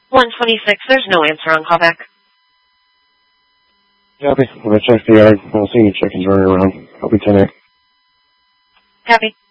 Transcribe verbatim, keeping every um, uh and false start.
one twenty-six, there's no answer on callback. Copy. When I check the yard, I don't see any chickens running around. I'll be ten eight. Copy.